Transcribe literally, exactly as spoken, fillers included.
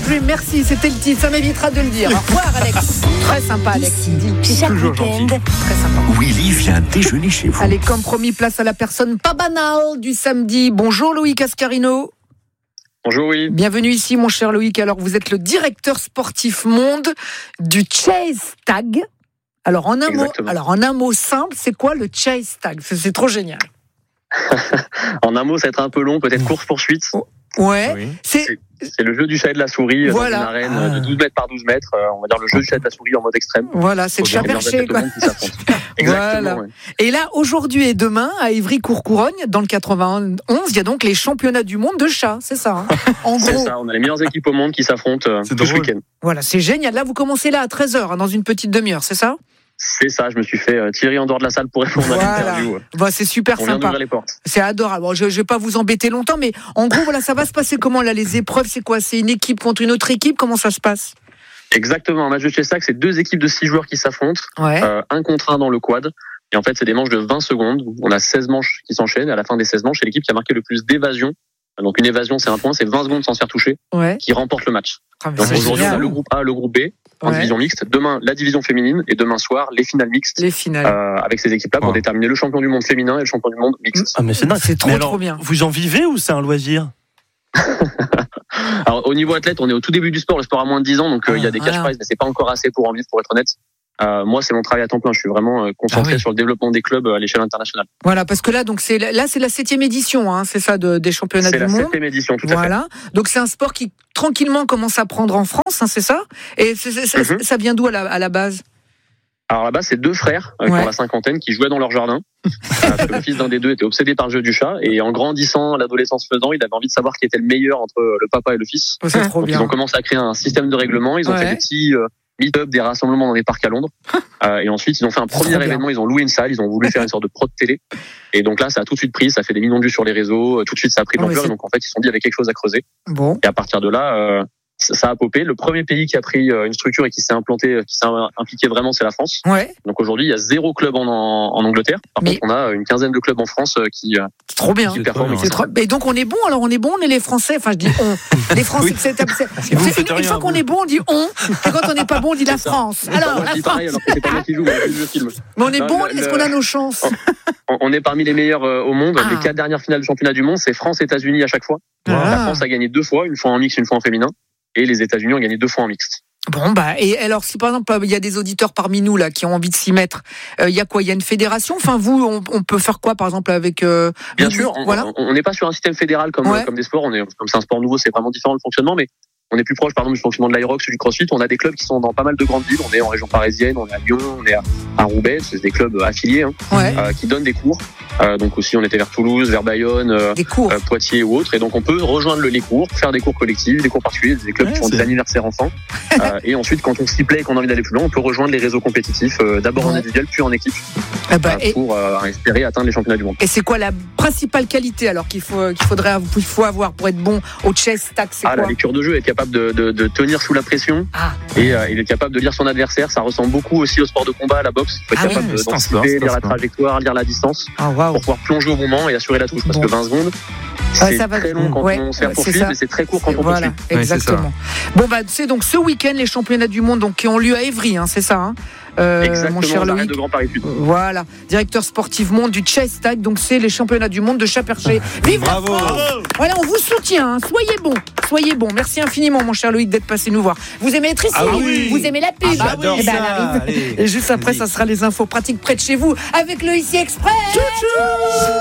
Dream, merci, c'était le titre, ça m'évitera de le dire. Au revoir Alex. Très sympa Alex. Ici, chaque Toujours week-end. gentil. Très sympa. Willy vient déjeuner chez vous. Allez, comme promis, place à la personne pas banale du samedi. Bonjour Loïc Ascarino. Bonjour, oui. Bienvenue ici, mon cher Loïc. Alors, vous êtes le directeur sportif monde du Chase Tag. Alors, en un mot, Exactement. alors, en un mot simple, c'est quoi le Chase Tag? C'est, c'est trop génial. En un mot, ça va être un peu long, peut-être course-poursuite. Ouais. Oui. C'est, C'est le jeu du chat et de la souris euh, Voilà. dans une arène Ah. de douze mètres par douze mètres. Euh, on va dire le jeu du chat et de la souris en mode extrême. voilà, c'est le Faut chat bien regarder perché, tout quoi. le monde qui s'affronte. Exactement. Voilà. Ouais. Et là, aujourd'hui et demain, à Ivry-Courcouronne, dans le quatre-vingt-onze, il y a donc les championnats du monde de chats, c'est ça, hein. En C'est gros. ça, on a les meilleures équipes au monde qui s'affrontent euh, C'est tout ce drôle. week-end. Voilà, c'est génial. Là, vous commencez là à treize heures, dans une petite demi-heure, c'est ça? C'est ça, je me suis fait euh, tirer en dehors de la salle pour répondre Voilà. à l'interview. Bah, c'est super On vient sympa. d'ouvrir les portes. C'est adorable. Bon, je ne vais pas vous embêter longtemps, mais en gros, voilà, ça va se passer comment là? Les épreuves, c'est quoi? C'est une équipe contre une autre équipe? Comment ça se passe? Exactement, un match de chess-tag, c'est deux équipes de six joueurs qui s'affrontent, Ouais. euh, un contre un dans le quad. Et en fait, c'est des manches de vingt secondes. On a seize manches qui s'enchaînent. Et à la fin des seize manches, c'est l'équipe qui a marqué le plus d'évasion. Donc une évasion, c'est un point, c'est vingt secondes sans se faire toucher, Ouais. qui remporte le match. Ah, mais Donc c'est aujourd'hui, on a génial. le groupe A, le groupe B, en Ouais. division mixte. Demain, la division féminine. Et demain soir, les finales mixtes. Les finales. Euh, avec ces équipes-là pour Wow. déterminer le champion du monde féminin et le champion du monde mixte. Ah mais c'est dingue. C'est trop, Mais alors, trop bien. Vous en vivez ou c'est un loisir? Alors au niveau athlète, on est au tout début du sport, le sport a moins de dix ans, donc euh, il y a des cash Voilà. prizes, mais c'est pas encore assez pour en vivre, pour être honnête. Euh, moi, c'est mon travail à temps plein. Je suis vraiment euh, concentré Ah oui. sur le développement des clubs euh, à l'échelle internationale. Voilà, parce que là, donc c'est là, c'est la septième édition, hein, c'est ça, de, des championnats C'est du la monde. septième édition, tout à fait. Voilà. Donc c'est un sport qui tranquillement commence à prendre en France, hein, c'est ça? Et c'est- c'est- ça, Mhm. ça vient d'où à la, à la base? Alors là-bas, c'est deux frères euh, qui Ouais. ont la cinquantaine qui jouaient dans leur jardin. Euh, parce que le fils d'un des deux était obsédé par le jeu du chat et en grandissant, l'adolescence faisant, il avait envie de savoir qui était le meilleur entre euh, le papa et le fils. Oh, c'est trop Donc bien. ils ont commencé à créer un système de règlement. Ils ont Ouais. fait des petits euh, meet-up, des rassemblements dans des parcs à Londres. Euh, et ensuite, ils ont fait un C'est premier trop bien. événement. Ils ont loué une salle. Ils ont voulu faire une sorte de pro de télé. Et donc là, ça a tout de suite pris. Ça fait des millions de vues sur les réseaux. Euh, Tout de suite, ça a pris de Oh, mais l'ampleur. c'est- Et donc en fait, ils se sont dit il y avait quelque chose à creuser. Bon. Et à partir de là, euh, ça, ça a popé. Le premier pays qui a pris euh, une structure et qui s'est implanté, euh, qui s'est impliqué vraiment, c'est la France. Ouais. Donc aujourd'hui, il y a zéro club en, en, en Angleterre. Par Mais- contre, on a une quinzaine de clubs en France euh, qui, euh, C'est trop bien. qui C'est performent. trop et bien. qui C'est trop... Et donc on est bon, alors on est bon, on est les Français. Enfin, je dis on. Les Français, Oui. c'est, c'est, c'est- que vous c'est- faites une, une rien, fois qu'on vous. est bon, on dit on. Et quand on n'est pas bon, on dit la C'est ça. France. C'est pas Alors, moi la qui France. pareil, alors que c'est pas moi qui joue, mais je filme. Mais on est Non, bon, le- est-ce le- qu'on a nos chances? On- On est parmi les meilleurs euh, au monde. Ah. Les quatre dernières finales du championnat du monde, c'est France-États-Unis à chaque fois. Ah. La France a gagné deux fois, une fois en mixte, une fois en féminin. Et les États-Unis ont gagné deux fois en mixte. Bon, bah, et alors, si par exemple, il y a des auditeurs parmi nous, là, qui ont envie de s'y mettre, euh, il y a quoi? Il y a une fédération? Enfin, vous, on, on peut faire quoi, par exemple, avec, euh, Bien vous- sûr, on voilà. on n'est pas sur un système fédéral comme, Ouais. comme des sports. On est, comme c'est un sport nouveau, c'est vraiment différent le fonctionnement, mais on est plus proche, par exemple, du fonctionnement de l'Aerox ou du CrossFit. On a des clubs qui sont dans pas mal de grandes villes. On est en région parisienne, on est à Lyon, on est à, à Roubaix. C'est des clubs affiliés hein, Ouais. euh, qui donnent des cours. Euh, donc aussi, on était vers Toulouse, vers Bayonne, euh, Des cours. euh, Poitiers ou autres. Et donc, on peut rejoindre le, les cours, faire des cours collectifs, des cours particuliers, des clubs Ouais, qui font des c'est- anniversaires enfants. Euh, et ensuite, quand on s'y plaît et qu'on a envie d'aller plus loin, on peut rejoindre les réseaux compétitifs, euh, d'abord en Ouais. individuel, puis en équipe, Ah bah, euh, et, pour euh, espérer atteindre les championnats du monde. et c'est quoi la principale qualité, alors, qu'il faut, qu'il faudrait, qu'il faut avoir pour être bon au chess tag? C'est Ah, la quoi? lecture de jeu, être capable de, de, de tenir sous la pression Ah. et euh, il est capable de lire son adversaire. Ça ressemble beaucoup aussi au sport de combat, à la boxe. Il faut être Ah capable oui, de- c'est un sport, d'anticiper, c'est un lire la sport. trajectoire, lire la distance Ah, waouh. pour pouvoir plonger au moment et assurer la touche. Parce Bon. que vingt secondes, Ah, c'est ça va- très long quand ouais, on se fait ouais, c'est poursuivre, ça. mais c'est très court quand on Voilà, poursuit. Ouais, c'est exactement. Bon, bah, c'est donc ce week-end, les championnats du monde, donc, qui ont lieu à Évry, hein, c'est ça, hein, euh, Exactement, mon cher l'arrêt Loïc. de Grand Paris Sud. Voilà, directeur sportif monde du chess tag, donc c'est les championnats du monde de chat perché. Vive la Bravo. France. Voilà, on vous soutient, hein. Soyez bons, soyez bons. Merci infiniment, mon cher Loïc, d'être passé nous voir. Vous aimez être ici? Ah oui. Vous aimez la pub? Ah bah oui, Eh ben, elle ça, arrive. allez. Et juste après, ça sera les infos pratiques près de chez vous avec le Ici Express.